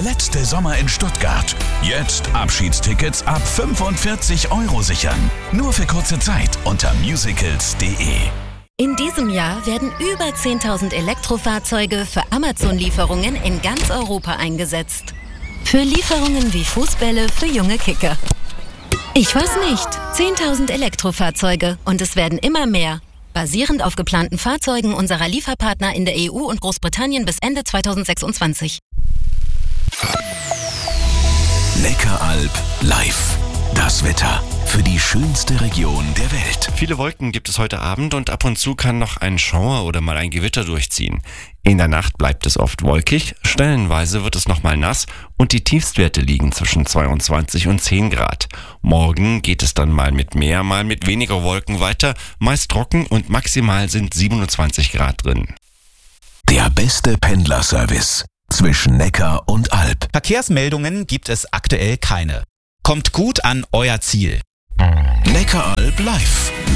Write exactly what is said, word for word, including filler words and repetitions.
letzte Sommer in Stuttgart. Jetzt Abschiedstickets ab fünfundvierzig Euro sichern. Nur für kurze Zeit unter musicals punkt de. In diesem Jahr werden über zehntausend Elektrofahrzeuge für Amazon-Lieferungen in ganz Europa eingesetzt. Für Lieferungen wie Fußbälle für junge Kicker. Ich weiß nicht. zehntausend Elektrofahrzeuge und es werden immer mehr. Basierend auf geplanten Fahrzeugen unserer Lieferpartner in der E U und Großbritannien bis Ende zweitausendsechsundzwanzig. Neckaralb live. Das Wetter für die schönste Region der Welt. Viele Wolken gibt es heute Abend und ab und zu kann noch ein Schauer oder mal ein Gewitter durchziehen. In der Nacht bleibt es oft wolkig, stellenweise wird es nochmal nass und die Tiefstwerte liegen zwischen zweiundzwanzig und zehn Grad. Morgen geht es dann mal mit mehr, mal mit weniger Wolken weiter, meist trocken und maximal sind siebenundzwanzig Grad drin. Der beste Pendlerservice zwischen Neckar und Alb. Verkehrsmeldungen gibt es aktuell keine. Kommt gut an euer Ziel. Neckaralb live.